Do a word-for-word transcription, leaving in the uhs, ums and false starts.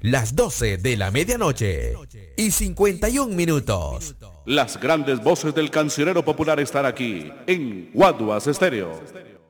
las doce de la medianoche y cincuenta y un minutos. Las grandes voces del cancionero popular están aquí en Guaduas Estéreo.